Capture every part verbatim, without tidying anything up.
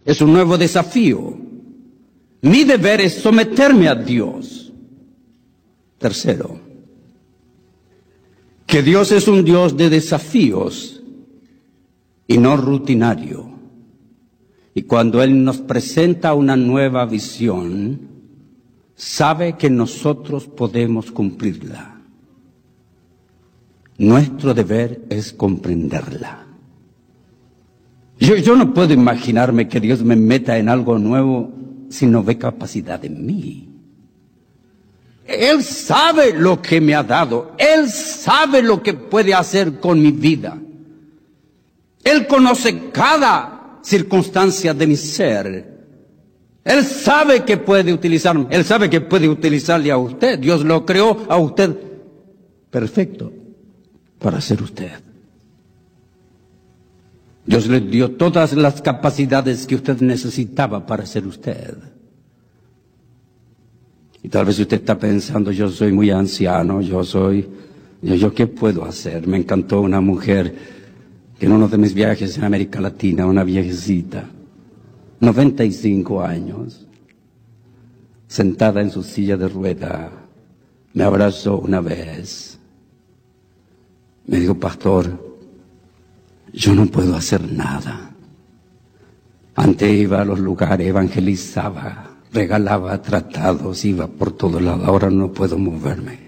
Es un nuevo desafío. Mi deber es someterme a Dios. Tercero, que Dios es un Dios de desafíos y no rutinario. Y cuando Él nos presenta una nueva visión, sabe que nosotros podemos cumplirla. Nuestro deber es comprenderla. Yo, yo no puedo imaginarme que Dios me meta en algo nuevo si no ve capacidad en mí. Él sabe lo que me ha dado. Él sabe lo que puede hacer con mi vida. Él conoce cada circunstancia de mi ser. Él sabe que puede utilizarme. Él sabe que puede utilizarle a usted. Dios lo creó a usted perfecto para ser usted. Dios le dio todas las capacidades que usted necesitaba para ser usted. Y tal vez usted está pensando, yo soy muy anciano, yo soy, yo, yo ¿qué puedo hacer? Me encantó una mujer que en uno de mis viajes en América Latina, una viejecita, noventa y cinco años, sentada en su silla de rueda, me abrazó una vez. Me dijo, pastor, yo no puedo hacer nada. Antes iba a los lugares, evangelizaba, regalaba tratados, iba por todo lado. Ahora no puedo moverme.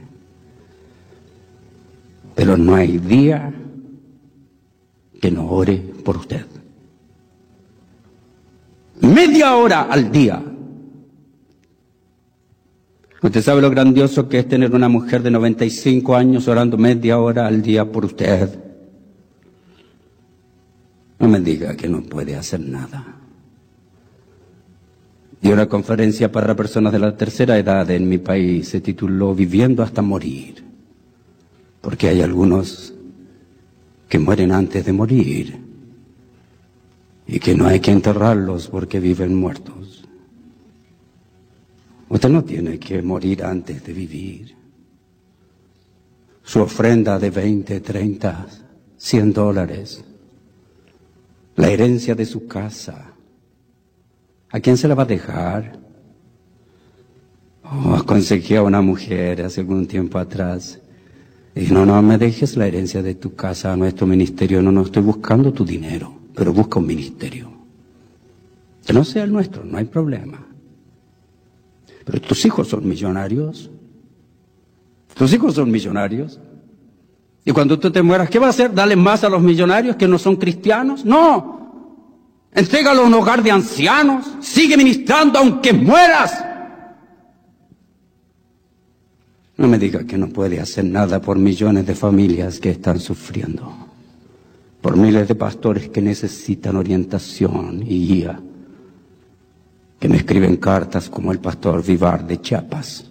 Pero no hay día que no ore por usted. Media hora al día. Usted sabe lo grandioso que es tener una mujer de noventa y cinco años orando media hora al día por usted. No me diga que no puede hacer nada. Y una conferencia para personas de la tercera edad en mi país se tituló Viviendo hasta morir. Porque hay algunos que mueren antes de morir y que no hay que enterrarlos porque viven muertos. Usted no tiene que morir antes de vivir. Su ofrenda de veinte, treinta, cien dólares. La herencia de su casa. ¿A quién se la va a dejar? Oh, aconsejé a una mujer hace algún tiempo atrás. Y no, no me dejes la herencia de tu casa a nuestro ministerio. No, no estoy buscando tu dinero, pero busca un ministerio. Que no sea el nuestro, no hay problema. Pero tus hijos son millonarios. Tus hijos son millonarios. Y cuando tú te mueras, ¿qué va a hacer? ¿Darle más a los millonarios que no son cristianos? No. Entrégalo a un hogar de ancianos. Sigue ministrando aunque mueras. No me diga que no puede hacer nada por millones de familias que están sufriendo. Por miles de pastores que necesitan orientación y guía. Que me escriben cartas como el pastor Vivar de Chiapas.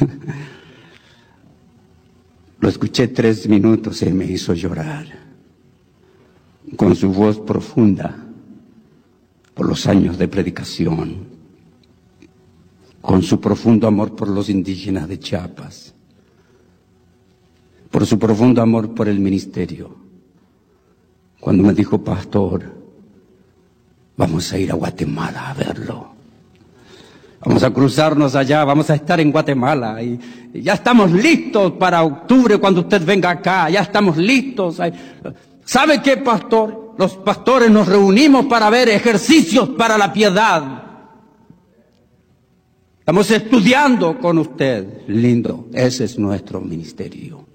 Lo escuché tres minutos y me hizo llorar. Con su voz profunda, por los años de predicación. Con su profundo amor por los indígenas de Chiapas. Por su profundo amor por el ministerio. Cuando me dijo, pastor, vamos a ir a Guatemala a verlo. Vamos a cruzarnos allá, vamos a estar en Guatemala y, y ya estamos listos para octubre cuando usted venga acá, ya estamos listos. ¿Sabe qué, pastor? Los pastores nos reunimos para ver ejercicios para la piedad. Estamos estudiando con usted. Lindo, ese es nuestro ministerio.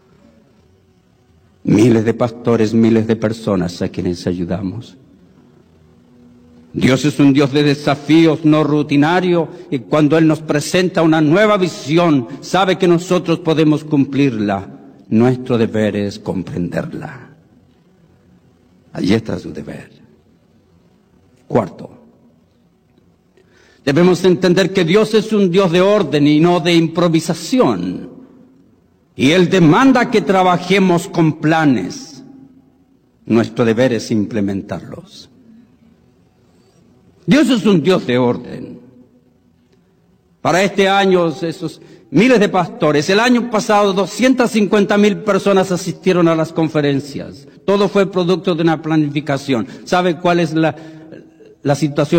Miles de pastores, miles de personas a quienes ayudamos. Dios es un Dios de desafíos, no rutinario, y cuando Él nos presenta una nueva visión, sabe que nosotros podemos cumplirla. Nuestro deber es comprenderla. Allí está su deber. Cuarto, debemos entender que Dios es un Dios de orden y no de improvisación. Y Él demanda que trabajemos con planes. Nuestro deber es implementarlos. Dios es un Dios de orden. Para este año, esos miles de pastores, el año pasado doscientas cincuenta mil personas asistieron a las conferencias. Todo fue producto de una planificación. ¿Sabe cuál es la, la situación?